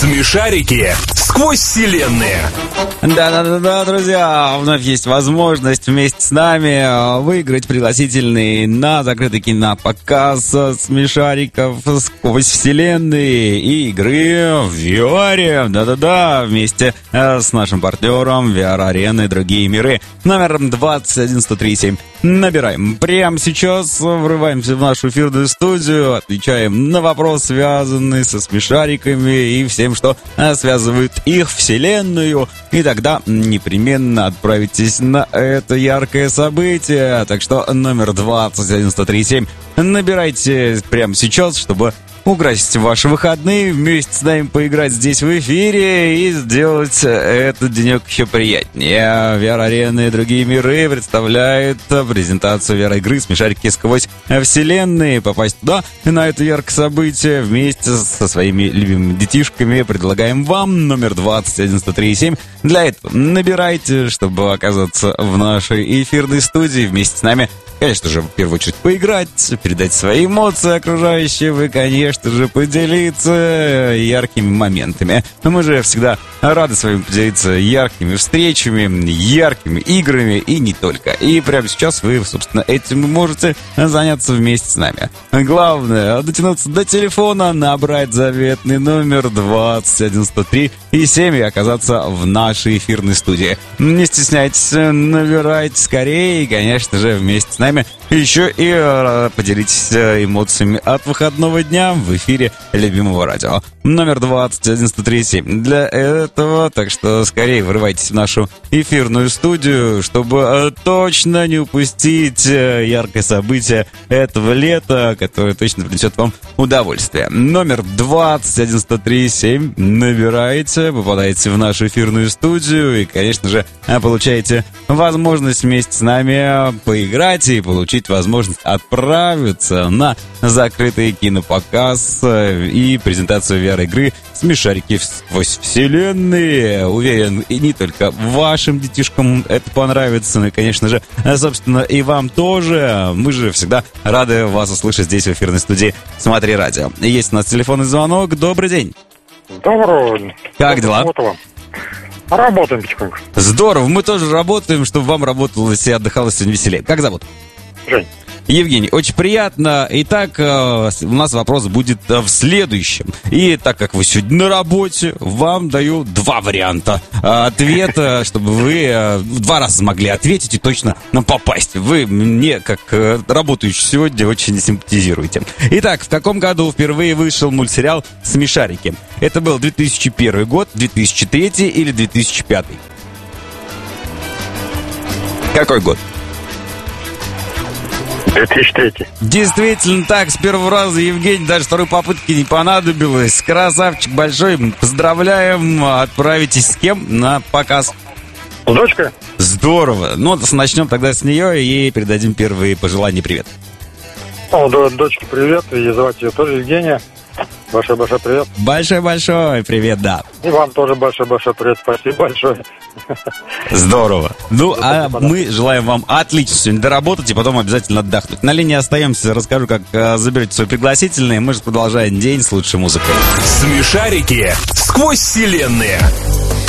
Смешарики сквозь вселенные. Да, друзья, вновь есть возможность вместе с нами выиграть пригласительный на закрытый кинопоказ смешариков сквозь вселенные и игры в VR. Да, вместе с нашим партнером VR-арены и другие миры. Номером 21137. Набираем. Прямо сейчас врываемся в нашу эфирную студию, отвечаем на вопрос, связанный со смешариками и всем, что связывает их вселенную. И тогда непременно отправитесь на это яркое событие. Так что номер 21137 набирайте прямо сейчас, чтобы украсить ваши выходные, вместе с нами поиграть здесь в эфире и сделать этот денек еще приятнее. VR-арены и другие миры представляют презентацию VR-игры «Смешарики сквозь вселенные». Попасть туда, на это яркое событие, вместе со своими любимыми детишками предлагаем вам номер 21137. Для этого набирайте, чтобы оказаться в нашей эфирной студии вместе с нами. Конечно же, в первую очередь поиграть, передать свои эмоции окружающим и, конечно же, поделиться яркими моментами. Но мы же всегда рады с вами поделиться яркими встречами, яркими играми и не только. И прямо сейчас вы, собственно, этим можете заняться вместе с нами. Главное, дотянуться до телефона, набрать заветный номер 21103 и 7 и оказаться в нашей эфирной студии. Не стесняйтесь, набирайте скорее и, конечно же, вместе с нами еще и поделитесь эмоциями от выходного дня в эфире любимого радио. Номер 21137 для этого, так что скорее врывайтесь в нашу эфирную студию, чтобы точно не упустить яркое событие этого лета, которое точно принесет вам удовольствие. Номер 21137 набираете, попадаете в нашу эфирную студию и, конечно же, получаете возможность вместе с нами поиграть и получить возможность отправиться на закрытый кинопоказ и презентацию VR-игры «Смешарики сквозь вселенные». Уверен, и не только вашим детишкам это понравится, но и, конечно же, собственно, и вам тоже. Мы же всегда рады вас услышать здесь в эфирной студии «Смотри радио». Есть у нас телефонный звонок. Добрый день. Доброго. Как дела? Работаем потихоньку. Здорово, мы тоже работаем, чтобы вам работалось и отдыхалось сегодня веселее. Как зовут? Жень. Евгений, очень приятно. Итак, у нас вопрос будет в следующем. И так как вы сегодня на работе, вам даю два варианта ответа, чтобы вы два раза смогли ответить и точно попасть. Вы мне, как работающий сегодня, очень симпатизируете. Итак, в каком году впервые вышел мультсериал «Смешарики»? Это был 2001 год, 2003 или 2005? Какой год? 2003. Действительно так, с первого раза, Евгений, даже второй попытки не понадобилось. Красавчик большой, поздравляем. Отправитесь с кем на показ? С дочкой. Здорово. Ну, начнем тогда с нее и передадим первые пожелания. Привет. Дочке привет, и звать ее тоже Евгения. Большой-большой привет. Большой-большой привет, да. И вам тоже большой-большой привет, спасибо большое. Здорово. Ну, а мы желаем вам отлично сегодня доработать и потом обязательно отдохнуть. На линии остаемся, расскажу, как заберете свой пригласительный. Мы же продолжаем день с лучшей музыкой. Смешарики сквозь вселенные.